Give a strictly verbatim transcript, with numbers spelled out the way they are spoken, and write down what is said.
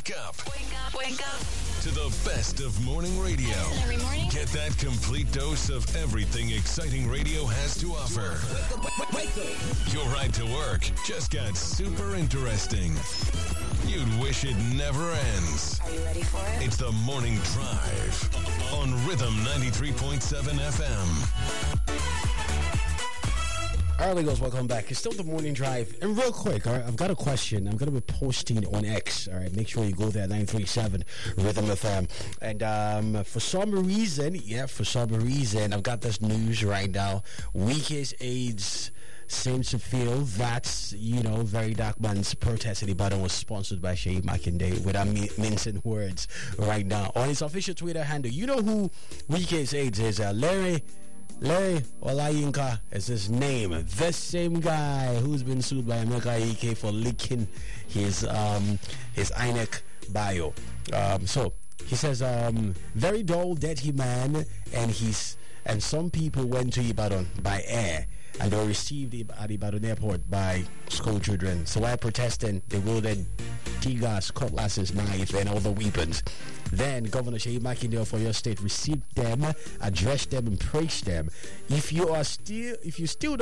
Wake up. Wake up, wake up. To the best of morning radio. Listen every morning. Get that complete dose of everything exciting radio has to offer. Wake up, wake up. Your ride to work just got super interesting. You'd wish it never ends. Are you ready for it? It's the Morning Drive on Rhythm ninety-three point seven F M. All right, Legos, welcome back. It's still the Morning Drive. And real quick, all right, I've got a question. I'm going to be posting on X. All right, make sure you go there, nine three seven Rhythm F M. And um, for some reason, yeah, for some reason, I've got this news right now. Weekest AIDS seems to feel that, you know, Very Dark Man's protest in Ibadan was sponsored by Sheyi Makinde, without mi- mincing words right now. On his official Twitter handle, you know who Weekest AIDS is? Uh, Larry... Larry Olayinka is his name. The same guy who's been sued by America E K for leaking his um his I N E C bio. Um, so he says, um, very dull, dirty man, and he's and some people went to Ibadan by air, and they were received at Ibadan airport by school children. So while protesting, they wielded tear gas, cutlasses, knife, and other weapons. Then Governor Sheyi Makinde for your state received them, addressed them, and praised them. If you are still, if you still don't